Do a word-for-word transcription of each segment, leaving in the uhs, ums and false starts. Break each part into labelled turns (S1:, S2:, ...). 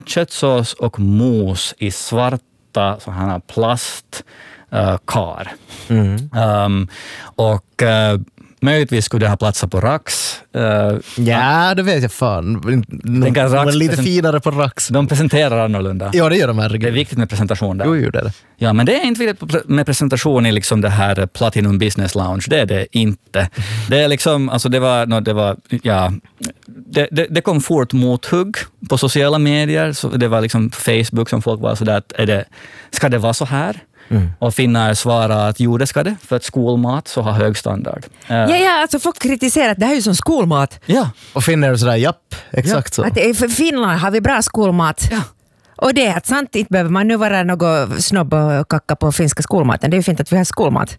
S1: köttsås och mos i svarta så här plast uh, kar. Mm. Um, och uh, möjligtvis skulle det ha platsat på Rax. Uh,
S2: ja, det vet jag fan. De är lite present- finare på Rax.
S1: De presenterar annorlunda.
S2: Ja, det gör de här.
S1: Det är viktigt med presentation där.
S2: Jo, jo, det är det.
S1: Ja, men det är inte viktigt med presentation i liksom det här Platinum Business Lounge. Det är det inte. Det är liksom, alltså det var, no, det var, ja, det, det, det kom fort mothugg på sociala medier. Så det var liksom Facebook som folk var sådär att är det, ska det vara så här? Mm. Och Finnar svarar att jo, det ska det, för att skolmat så har hög standard.
S3: Ja, ja, alltså folk kritiserar att det här är ju som skolmat.
S1: Ja.
S2: Och Finnar sådär, japp, exakt
S1: ja.
S2: så.
S3: Att i Finland har vi bra skolmat.
S1: Ja.
S3: Och det är att sant, inte behöver man nu vara något snobb och kacka på finska skolmaten. Det är ju fint att vi har skolmat.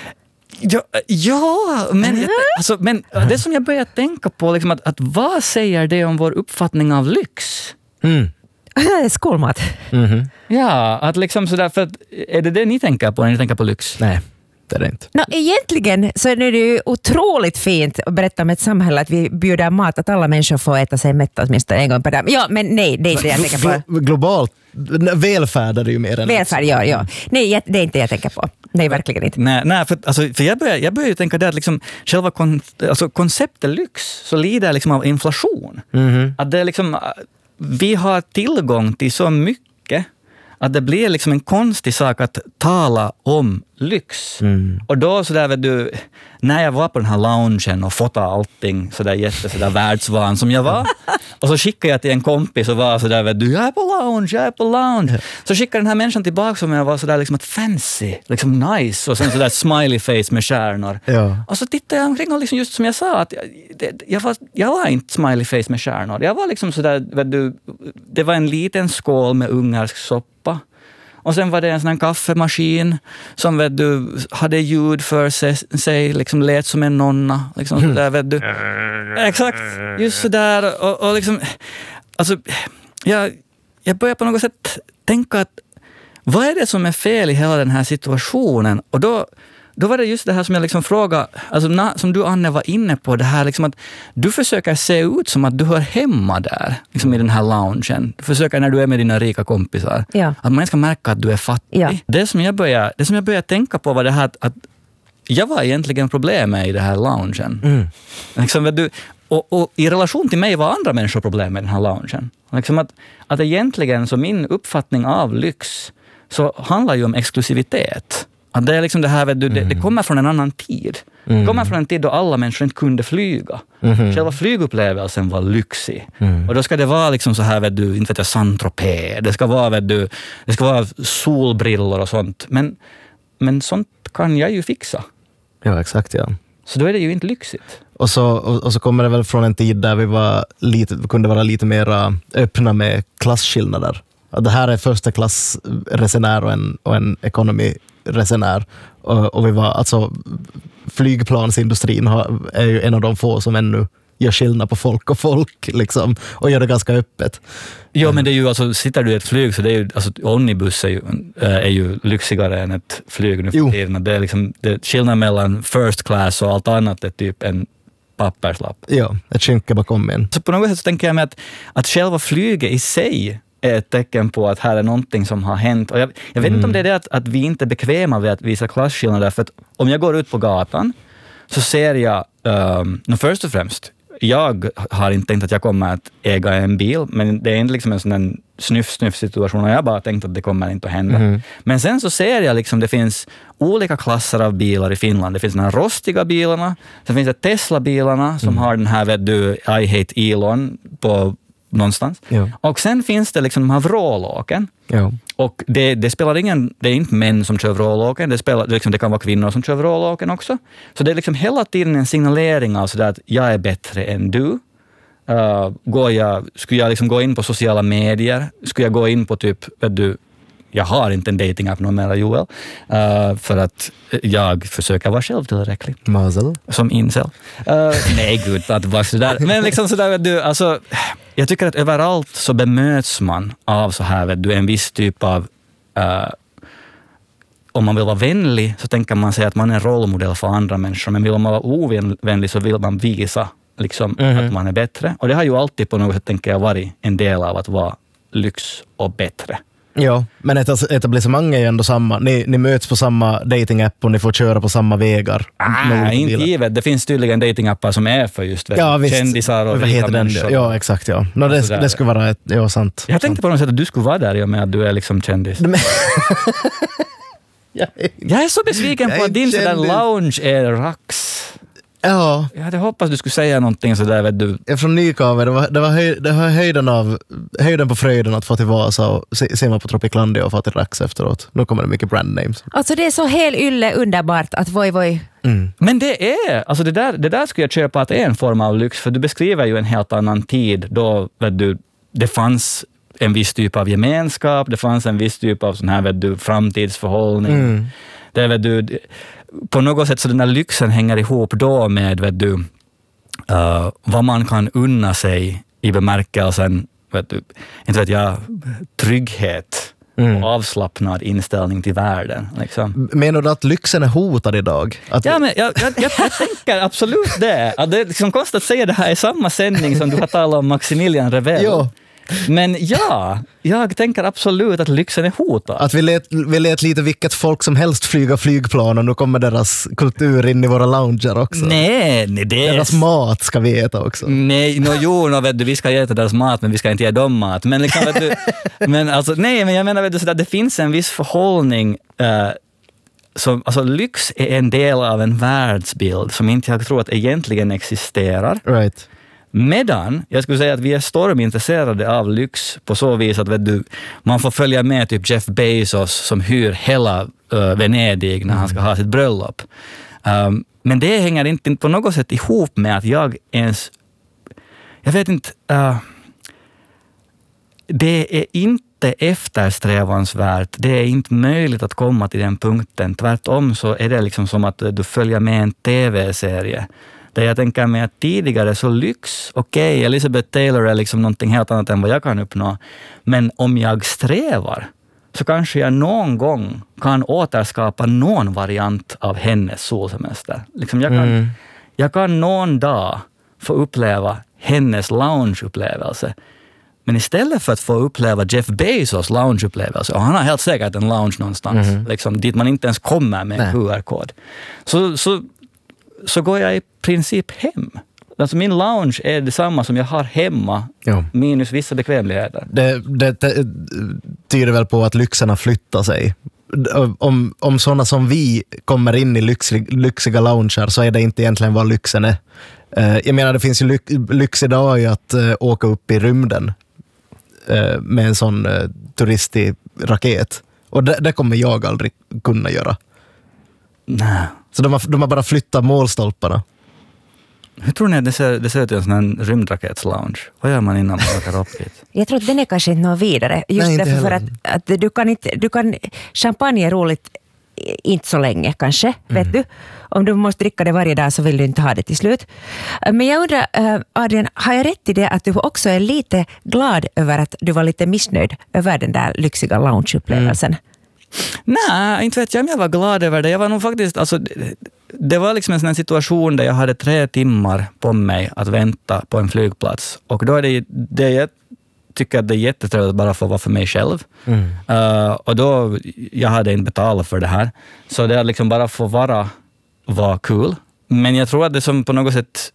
S1: Ja, ja men, mm. alltså, men det som jag börjar tänka på, liksom, att, att vad säger det om vår uppfattning av lyx?
S2: Mm.
S3: Skolmat.
S2: Mm-hmm.
S1: Ja, att liksom sådär, för att, är det det ni tänker på när ni tänker på lyx?
S2: Nej, det är det inte.
S3: No, egentligen så är det ju otroligt fint att berätta om ett samhälle att vi bjuder mat, att alla människor får äta sig mätta åtminstone en gång per dag. Ja, men nej, det är inte det jag tänker på.
S2: Globalt, välfärd är det ju mer än...
S3: Välfärd, ja, ja. Nej, det är inte det jag tänker på. Nej, verkligen inte.
S1: Nej, nej för, alltså, för jag börjar, jag börjar ju tänka där att liksom, själva kon, alltså, konceptet lyx så lider liksom av inflation.
S2: Mm-hmm.
S1: Att det är liksom... Vi har tillgång till så mycket att det blir liksom en konstig sak att tala om lyx. Mm. Och då så där, vet du, när jag var på den här loungen och fotade allting så där jätte så där världsvan som jag var. Och så skickade jag till en kompis och var så där, vet du, jag är på lounge, jag är på lounge. Så skickade den här människan tillbaka som jag var så där liksom ett fancy, liksom nice och sen så där smiley face med stjärnor.
S2: Ja.
S1: Och så tittade jag omkring och liksom just som jag sa att jag, det, jag, var, jag var inte smiley face med stjärnor. Jag var liksom så där, vet du, det var en liten skål med ungersk soppa. Och sen var det en sån här kaffemaskin som vet du, hade ljud för sig, sig liksom lät som en nonna. Liksom så där, vet du. Exakt, just så där. Och, och liksom, alltså, jag, jag börjar på något sätt tänka att vad är det som är fel i hela den här situationen? Och då, då var det just det här som jag liksom frågade, alltså, na, som du Anne var inne på, det här liksom att du försöker se ut som att du hör hemma där, liksom i den här loungen. Du försöker när du är med dina rika kompisar,
S3: ja.
S1: Att man ska märka att du är fattig.
S3: Ja.
S1: Det som jag började, det som jag började tänka på var det här att, att jag var egentligen problemet i det här loungen.
S2: Mm.
S1: Liksom, vet du, och, och i relation till mig var andra människor problem med den här loungen. Liksom att, att egentligen så min uppfattning av lyx så handlar ju om exklusivitet. Att det är liksom det här, vet du, det, det kommer från en annan tid. Mm. Det kommer från en tid då alla människor inte kunde flyga. Mm. Själva flygupplevelsen var lyxig. Mm. Och då ska det vara liksom så här, vet du, inte vet jag, Saint-Tropez. Det ska vara, vet du, det ska vara solbrillor och sånt. Men, men sånt kan jag ju fixa.
S2: Ja, exakt, ja.
S1: Så då är det ju inte lyxigt.
S2: Och så, och, och så kommer det väl från en tid där vi var lite, kunde vara lite mer öppna med klasskillnader. Det här är första klassresenär och en, och en ekonomiresenär. Och, och vi var, alltså, flygplansindustrin har, är ju en av de få som ännu gör skillnad på folk och folk liksom, och gör det ganska öppet.
S1: Ja, men det är ju, alltså, sitter du i ett flyg så det är ju, alltså, omnibus är ju, är ju lyxigare än ett flyg nu för tiden. Det är liksom, det, skillnad mellan first class och allt annat är typ en papperslapp.
S2: Ja, ett skynke bakom en.
S1: Så på något sätt så tänker jag mig att, att själva flyget i sig är ett tecken på att här är någonting som har hänt. Och jag, jag vet mm. inte om det är det att, att vi inte är bekväma med att visa klasskillnader, för att om jag går ut på gatan så ser jag, um, först och främst, jag har inte tänkt att jag kommer att äga en bil, men det är inte liksom en sån en snuff-snuff situation och jag har bara tänkt att det kommer inte att hända. Mm. Men sen så ser jag liksom, det finns olika klasser av bilar i Finland. Det finns de här rostiga bilarna, sen finns det Tesla-bilarna som mm. har den här, vet du, I hate Elon på någonstans. Ja. Och sen finns det liksom de här vrålåken.
S2: Ja.
S1: Och det, det spelar ingen, det är inte män som kör vrålåken, det, spelar, det, liksom, det kan vara kvinnor som kör vrålåken också. Så det är liksom hela tiden en signalering av sådär att jag är bättre än du. Uh, går jag, skulle jag liksom gå in på sociala medier? Skulle jag gå in på typ, vet du, jag har inte en dating-app någon mer, Joel, uh, för att jag försöker vara själv tillräcklig.
S2: Mazel.
S1: Som incel. Uh, nej, gud, att vara sådär. Men liksom sådär, vet du, alltså, jag tycker att överallt så bemöts man av så här, vet du, en viss typ av, uh, om man vill vara vänlig så tänker man sig att man är en rollmodell för andra människor, men vill man vara ovänlig så vill man visa liksom, mm-hmm. att man är bättre. Och det har ju alltid på något sätt, tänker jag, varit en del av att vara lyx och bättre.
S2: Ja, men etab- etablissemanget är ju ändå samma. Ni, ni möts på samma datingapp och ni får köra på samma vägar.
S1: Ah, inte givet. Det finns tydligen datingappar som är för just
S2: ja, visst.
S1: kändisar och
S2: vad
S1: rika
S2: heter den?
S1: människor.
S2: Ja, exakt. Ja. No, det, det skulle vara ett, ja, sant.
S1: Jag tänkte på något sätt att du skulle vara där i och med att du är liksom kändis.
S2: jag, är,
S1: jag är så besviken
S2: jag
S1: på
S2: är
S1: att din sådär
S2: kändis.
S1: lounge är rax.
S2: ja,
S1: Jag hade hoppats du skulle säga någonting sådär, vet du.
S2: jag är från Nykaver. Det var, det var, höj, det var höjden, av, höjden på fröjden att få till Vasa och se, se mig på Tropiclandia och få till Rax efteråt. Nu kommer det mycket brand names.
S3: Alltså det är så helt ylle underbart att voi voi.
S2: Mm.
S1: Men det är, alltså det där, det där skulle jag köpa att det är en form av lyx, för du beskriver ju en helt annan tid då, vet du, det fanns en viss typ av gemenskap, det fanns en viss typ av sån här, vet du, framtidsförhållning. Mm. Det, vet du, på något sätt så den här lyxen hänger ihop då med, vet du, uh, vad man kan unna sig i bemärkelsen, vet du, inte vet jag, trygghet mm. och avslappnad inställning till världen. Liksom.
S2: Menar du att lyxen är hotad idag? Att
S1: ja, men jag, jag, jag, jag tänker absolut det. Att det är liksom konstigt att säga det här i samma sändning som du har talat om Maximilian Revell.
S2: Jo.
S1: Men ja, jag tänker absolut att lyxen är hotad.
S2: Att vi lät, vi lät lite vilket folk som helst flyga flygplan och nu kommer deras kultur in i våra lounger också.
S1: Nej, nej det är...
S2: Deras mat ska vi äta också.
S1: Nej, no, jo, no, vet du, vi ska äta deras mat men vi ska inte ge dem mat. Men, liksom, vet du, men alltså, nej, men jag menar vet du, sådär, det finns en viss förhållning. Uh, som, alltså, lyx är en del av en världsbild som inte jag tror att egentligen existerar.
S2: Right.
S1: Medan, jag skulle säga att vi är stormintresserade av lyx på så vis att vet du, man får följa med typ Jeff Bezos som hyr hela uh, Venedig när han ska ha sitt bröllop. Um, men det hänger inte på något sätt ihop med att jag ens... Jag vet inte... Uh, det är inte eftersträvansvärt. Det är inte möjligt att komma till den punkten. Tvärtom så är det liksom som att du följer med en tv-serie. Där jag tänker mig att tidigare så lyx, okej, okay, Elizabeth Taylor är liksom någonting helt annat än vad jag kan uppnå. Men om jag strävar så kanske jag någon gång kan återskapa någon variant av hennes solsemester. Liksom jag, kan, mm. jag kan någon dag få uppleva hennes loungeupplevelse. Men istället för att få uppleva Jeff Bezos loungeupplevelse, och han har helt säkert en lounge någonstans, mm. liksom, dit man inte ens kommer med en Q R-kod. Så... så så går jag i princip hem. Alltså min lounge är detsamma som jag har hemma, ja. Minus vissa bekvämligheter.
S2: Det, det, det tyder väl på att lyxerna flyttar sig. Om, om sådana som vi kommer in i lyxig, lyxiga lounger så är det inte egentligen vad lyxen är. Jag menar, det finns ju lyx, lyx idag i att uh, åka upp i rymden uh, med en sån uh, turistig raket. Och det, det kommer jag aldrig kunna göra.
S1: Nej.
S2: Så de har, de har bara flyttat målstolparna.
S1: Hur tror ni att det ser, det ser ut i en sån här rymdraketslounge? Vad gör man innan man åker upp dit?
S3: Jag tror att den är kanske inte något vidare. Just Nej, därför för att, att du kan inte... Du kan, champagne är roligt inte så länge kanske, mm. vet du. Om du måste dricka det varje dag så vill du inte ha det till slut. Men jag undrar, Adrian, har jag rätt i det att du också är lite glad över att du var lite missnöjd över den där lyxiga loungeupplevelsen? Mm.
S1: Nej, inte vet jag om jag var glad över det. Jag var nog faktiskt, alltså, det, det var liksom en sån här situation där jag hade tre timmar på mig att vänta på en flygplats. Och då är det, det jag tycker att det är jättetrevligt att bara få vara för mig själv. Mm. Uh, och då, jag hade inte betalat för det här. Så det är liksom bara få vara, var kul. Men jag tror att det som på något sätt,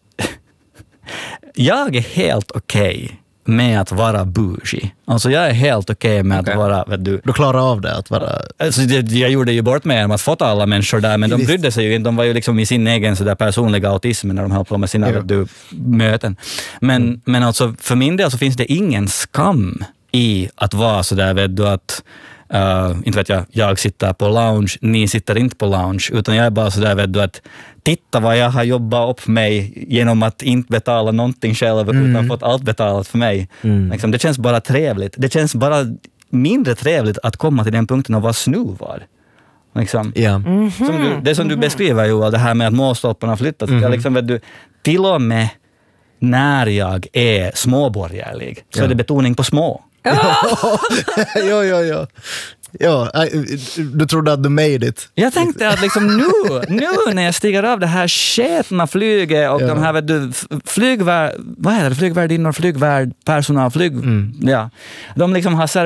S1: jag är helt okej okay med att vara bougie. Alltså jag är helt okej okay med okay. att vara... Vet du,
S2: du klarar av det att vara...
S1: Alltså, det, jag gjorde ju bort med att fota alla människor där, men de brydde sig ju inte. De var ju liksom i sin egen så där personliga autism när de höll på med sina vet du, möten. Men, mm. men alltså för min del så finns det ingen skam i att vara så där, vet du, att Uh, inte vet jag, jag sitter på lounge, ni sitter inte på lounge, utan jag är bara så där, vet du, att titta vad jag har jobbat upp mig genom att inte betala någonting själv mm. utan fått allt betalat för mig. Mm. Liksom, det känns bara trevligt. Det känns bara mindre trevligt att komma till den punkten och vara snuvad. Liksom. Yeah. Mm-hmm. Som du, det som du beskriver ju, det här med att målstolparna flyttat. Mm-hmm. Jag liksom, vet du, till och med när jag är småborgerlig så ja. Är det betoning på små.
S2: jo, jo, jo. Ja, du trodde att du made it.
S1: Jag tänkte att liksom nu, nu när jag stiger av det här sketna flyget och ja. de här vet du, flygvärd, vad heter det? Flygvärdinnor, flygvärdpersonal, flyg, mm. ja. De liksom har